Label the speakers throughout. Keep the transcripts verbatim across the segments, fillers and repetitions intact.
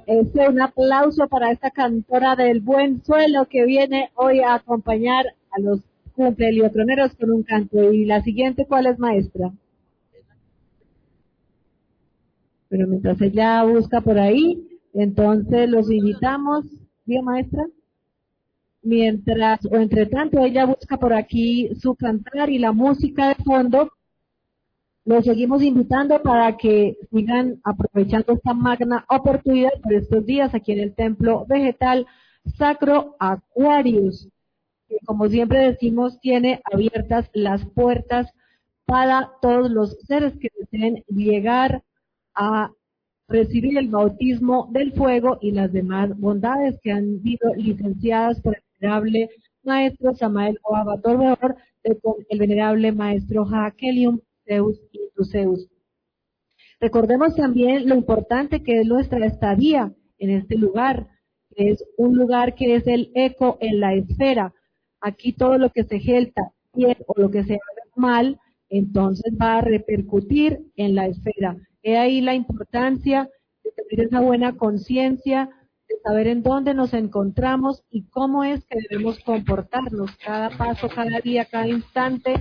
Speaker 1: Este, un aplauso para esta cantora del buen suelo que viene hoy a acompañar a los cumpleaños con un canto. Y la siguiente, ¿cuál es, maestra? Pero mientras ella busca por ahí, entonces los invitamos, ¿bien, maestra? Mientras, o entre tanto, ella busca por aquí su cantar y la música de fondo, los seguimos invitando para que sigan aprovechando esta magna oportunidad por estos días aquí en el Templo Vegetal Sacro Aquarius, que como siempre decimos, tiene abiertas las puertas para todos los seres que deseen llegar a recibir el bautismo del fuego y las demás bondades que han sido licenciadas por el venerable maestro Samael Oava Torbeor, con el venerable maestro Jaquelium Zeus y Zeus. Recordemos también lo importante que es nuestra estadía en este lugar, que es un lugar que es el eco en la esfera. Aquí todo lo que se ejerza bien o lo que se haga mal, entonces va a repercutir en la esfera. He ahí la importancia de tener esa buena conciencia, de saber en dónde nos encontramos y cómo es que debemos comportarnos cada paso, cada día, cada instante,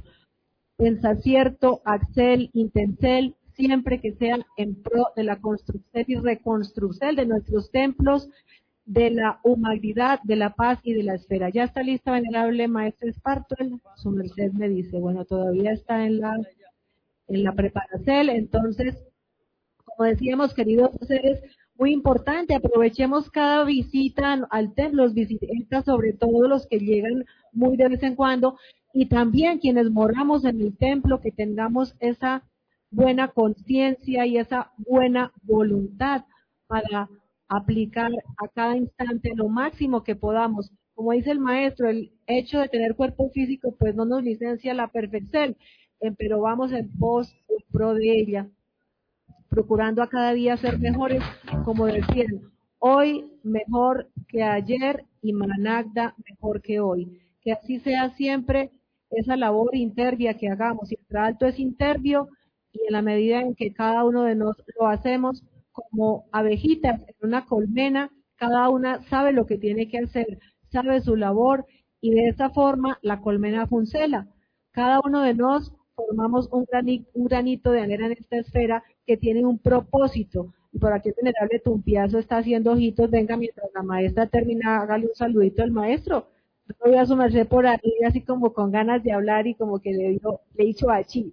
Speaker 1: Pensacierto, Axel, Intencel, siempre que sean en pro de la construcción y reconstrucción de nuestros templos, de la humanidad, de la paz y de la esfera. ¿Ya está lista, venerable maestro Esparto? Su merced me dice, bueno, todavía está en la, en la preparación. Entonces, como decíamos, queridos seres, muy importante, aprovechemos cada visita al templo, los visitantes, sobre todo los que llegan muy de vez en cuando, y también quienes moramos en el templo, que tengamos esa buena conciencia y esa buena voluntad para aplicar a cada instante lo máximo que podamos. Como dice el maestro, el hecho de tener cuerpo físico pues no nos licencia la perfección, eh, pero vamos en pos, en pro de ella, procurando a cada día ser mejores, como decían, hoy mejor que ayer y Managda mejor que hoy. Que así sea siempre esa labor intervia que hagamos. Si el alto es intervio, y en la medida en que cada uno de nosotros lo hacemos como abejitas en una colmena, cada una sabe lo que tiene que hacer, sabe su labor, y de esa forma la colmena funciona. Cada uno de nosotros formamos un granito, un granito de arena en esta esfera que tiene un propósito. Y por aquí el venerable Tumpiazo está haciendo ojitos. Venga, mientras la maestra termina, hágale un saludito al maestro. Yo voy a su merced por ahí, así como con ganas de hablar y como que le dijo, le he dicho achí.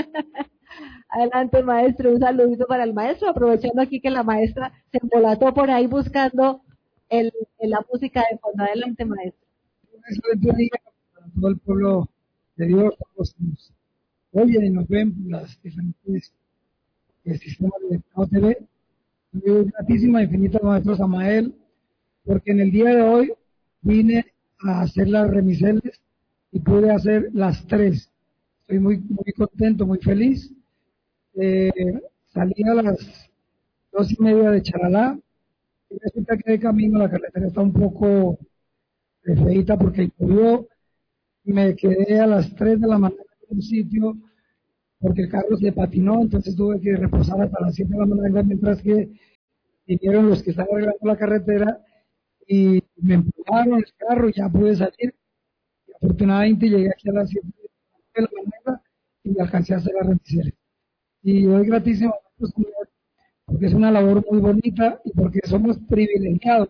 Speaker 1: Adelante, maestro, un saludito para el maestro, aprovechando aquí que la maestra se embolató por ahí buscando el, el la música de fondo. Adelante, maestro.
Speaker 2: Eso es día para todo el pueblo de Dios, todos nos oyen y nos ven las diferentes eh, sistemas de O T V. Yo gratísima, infinita maestro Samael, porque en el día de hoy vine a hacer las remiseles y pude hacer las tres. Estoy muy muy contento, muy feliz. Eh, salí a las dos y media de Charalá y resulta que de camino la carretera está un poco eh, feita porque llovió. Me quedé a las tres de la mañana en un sitio porque el carro se patinó, entonces tuve que reposar hasta las siete de la mañana mientras que vinieron los que estaban arreglando la carretera y me empujaron el carro y ya pude salir. Y afortunadamente llegué aquí a las siete de la mañana y alcancé a hacer las remiseles. Y doy gratísimo a nuestro Señor porque es una labor muy bonita y porque somos privilegiados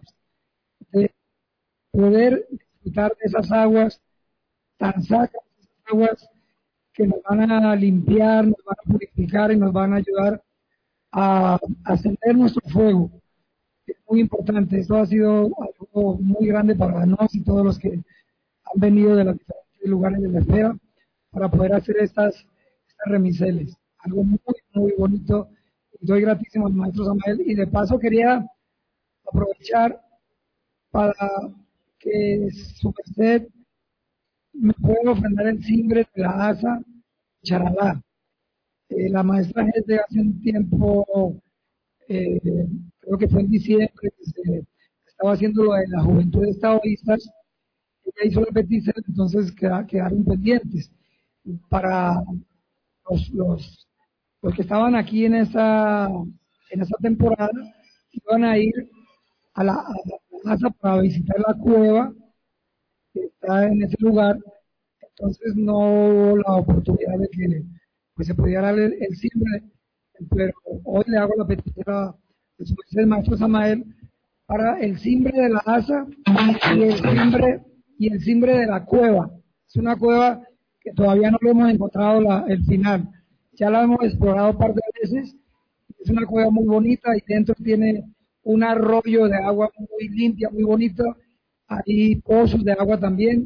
Speaker 2: de poder disfrutar de esas aguas tan sacras, esas aguas que nos van a limpiar, nos van a purificar y nos van a ayudar a ascender nuestro fuego. Es muy importante, esto ha sido algo muy grande para nosotros y todos los que han venido de los diferentes lugares de la esfera para poder hacer estas, estas remiseles. Algo muy, muy bonito. Y doy gratísimo al maestro Samael. Y de paso quería aprovechar para que su merced me pueda ofrendar el timbre de la asa Charalá. Eh, la maestra desde hace un tiempo, eh, creo que fue en diciembre, que se estaba haciendo lo de la juventud de taoístas. Ella hizo la petición, entonces queda, quedaron pendientes para los, los, los que estaban aquí en esa, en esa temporada, iban a ir a la, a la casa para visitar la cueva que está en ese lugar. Entonces no hubo la oportunidad de que pues, se pudiera dar el, el simbre, pero hoy le hago la petición a su merced, el maestro Samael, para el simbre de la asa y el simbre, y el simbre de la cueva. Es una cueva que todavía no lo hemos encontrado la, el final. Ya la hemos explorado un par de veces. Es una cueva muy bonita y dentro tiene un arroyo de agua muy limpia, muy bonita. Hay pozos de agua también.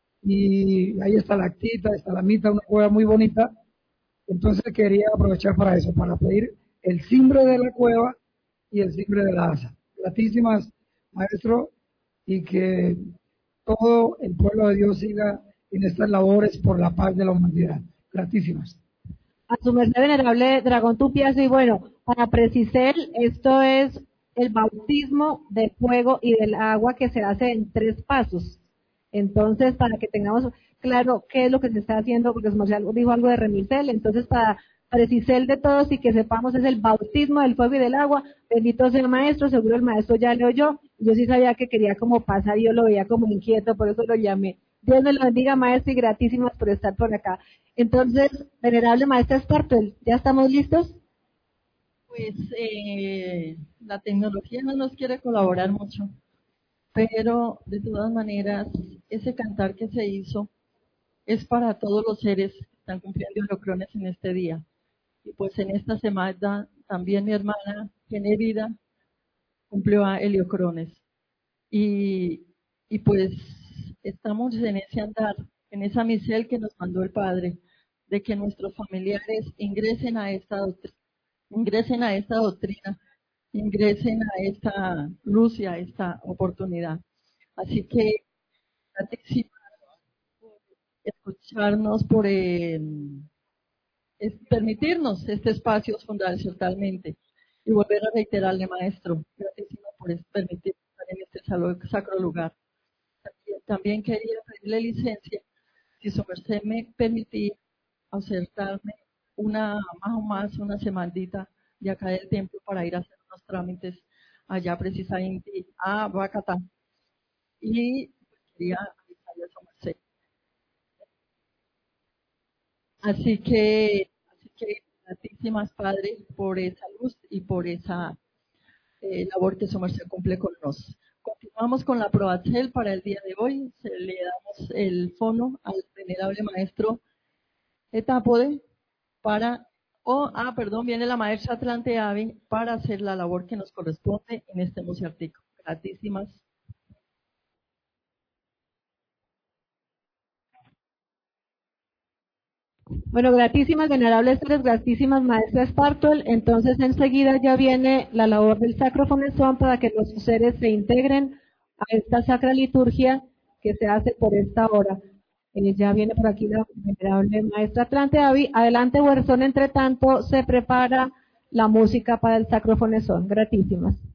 Speaker 2: Y ahí está la actita, está la mita, una cueva muy bonita. Entonces quería aprovechar para eso, para pedir el simbre de la cueva y el simbre de la asa. Gratísimas, maestro, y que todo el pueblo de Dios siga en estas labores por la paz de la humanidad. Gratísimas.
Speaker 1: A su merced venerable Dragón Tupiazo, y bueno, para Precisel, esto es el bautismo del fuego y del agua que se hace en tres pasos. Entonces, para que tengamos claro qué es lo que se está haciendo, porque su merced dijo algo de Remicel, entonces para Precisel de todos y que sepamos es el bautismo del fuego y del agua. Bendito sea el maestro, seguro el maestro ya le oyó. Yo sí sabía que quería como pasar, yo lo veía como inquieto, por eso lo llamé. Dios me lo bendiga, maestro, y gratísimas por estar por acá. Entonces, venerable maestra Spartel, ¿ya estamos listos?
Speaker 3: Pues eh, la tecnología no nos quiere colaborar mucho, pero de todas maneras, ese cantar que se hizo es para todos los seres que están cumpliendo holocrones en este día. Y pues en esta semana también mi hermana Genérida cumplió a heliocrones. Y, y pues estamos en ese andar, en esa misión que nos mandó el Padre, de que nuestros familiares ingresen a esta doctrina, ingresen a esta doctrina, ingresen a esta luz y a esta oportunidad. Así que, gratísimas por escucharnos, por eh, es permitirnos este espacio fundamentalmente. Y volver a reiterarle, maestro, gratísimo por permitirnos estar en este salo- sacro lugar. También, también quería pedirle licencia, si su merced me permitía ausentarme una, más o más una semanita de acá del templo para ir a hacer unos trámites allá precisamente a Bacatá. Y pues, quería avisarle a su merced. Así que, así que gratísimas, Padre, por esa luz y por esa eh, labor que su merced cumple con nosotros. Continuamos con la Proacel para el día de hoy. Se le damos el fono al venerable maestro Etapode para, oh, ah, perdón, viene la maestra Atlante Ave para hacer la labor que nos corresponde en este musartico. Gratísimas.
Speaker 1: Bueno, gratísimas, venerables tres, gratísimas maestras Spartel. Entonces, enseguida ya viene la labor del sacrofonezón para que los seres se integren a esta sacra liturgia que se hace por esta hora. Eh, ya viene por aquí la venerable maestra Atlante Avi. Adelante, Huerzón, entre tanto, se prepara la música para el sacrofonezón. Gratísimas.